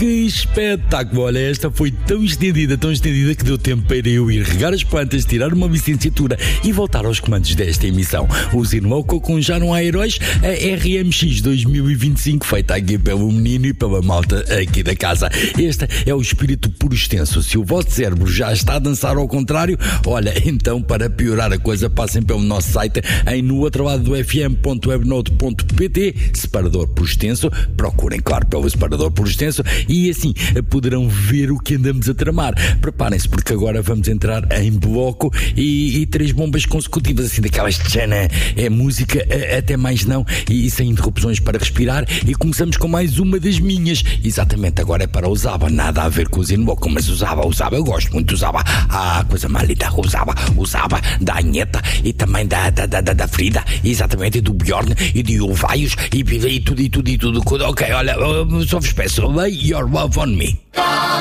Que espetáculo! Olha, esta foi tão estendida que deu tempo para eu ir regar as plantas, tirar uma licenciatura e voltar aos comandos desta emissão. O Zinloco com Já Não Há Heróis, a RMX 2025, feita aqui pelo menino e pela malta aqui da casa. Este é o espírito puro extenso. Se o vosso cérebro já está a dançar ao contrário, olha, então para piorar a coisa, passem pelo nosso site em no outro lado do fm.webnode.pt, separador por extenso, procurem claro pelo separador por extenso e assim poderão ver o que andamos a tramar. Preparem-se porque agora vamos entrar em bloco e 3 bombas consecutivas, assim daquelas tchana, é música até mais não e sem interrupções para respirar, e começamos com mais uma das minhas. Exatamente, agora é para o Zaba, nada a ver com o Zinloco, mas o Zaba, eu gosto muito do Zaba, coisa mais linda, o Zaba da Anheta e também da Frida, exatamente, e do Bjorn e de Ovaios e tudo. Ok, olha, só vos peço, lay your love on me.